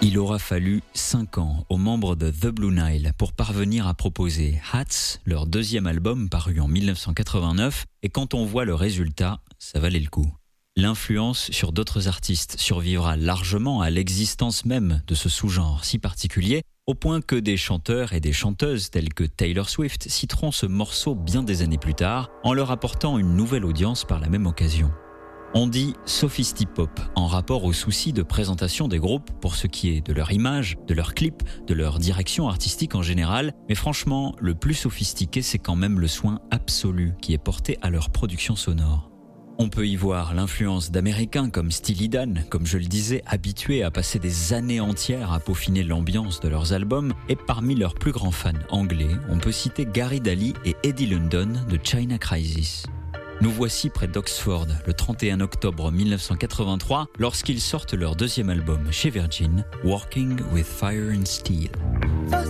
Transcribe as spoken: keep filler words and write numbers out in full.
Il aura fallu cinq ans aux membres de The Blue Nile pour parvenir à proposer Hats, leur deuxième album paru en dix-neuf cent quatre-vingt-neuf, et quand on voit le résultat, ça valait le coup. L'influence sur d'autres artistes survivra largement à l'existence même de ce sous-genre si particulier, au point que des chanteurs et des chanteuses tels que Taylor Swift citeront ce morceau bien des années plus tard, en leur apportant une nouvelle audience par la même occasion. On dit sophistipop en rapport au souci de présentation des groupes pour ce qui est de leur image, de leurs clips, de leur direction artistique en général, mais franchement, le plus sophistiqué, c'est quand même le soin absolu qui est porté à leur production sonore. On peut y voir l'influence d'Américains comme Steely Dan, comme je le disais, habitués à passer des années entières à peaufiner l'ambiance de leurs albums, et parmi leurs plus grands fans anglais, on peut citer Gary Daly et Eddie London de China Crisis. Nous voici près d'Oxford, le trente et un octobre dix-neuf cent quatre-vingt-trois, lorsqu'ils sortent leur deuxième album chez Virgin, Working with Fire and Steel.